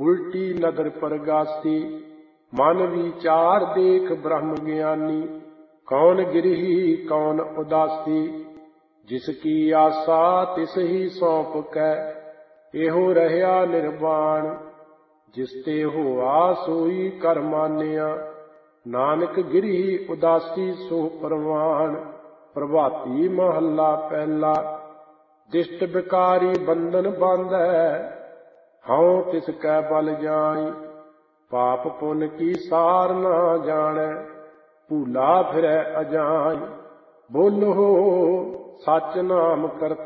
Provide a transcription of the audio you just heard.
उल्टी नदर परगासी, मन विचार देख ब्रह्म ज्ञानी। कौन गिरही कौन उदासी, जिसकी आशा तिस ही सौंप कै। एहो रहया निर्वाण, जिसते होआ सोई कर मानिया। नानक गिरही उदासी सो परवान, प्रभाती महला पहला। दिष्ट बिकारी बंधन बांधै, हऊँ तिस कै बल जाई। पाप पुन की सार ना जानै, भूला फिरै अजाई। बोलो सच नाम करता